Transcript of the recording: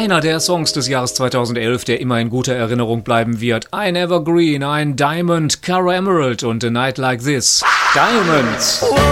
einer der Songs des Jahres 2011, der immer in guter Erinnerung bleiben wird. Ein Evergreen, ein Diamond, Cara Emerald und A Night Like This. Diamonds.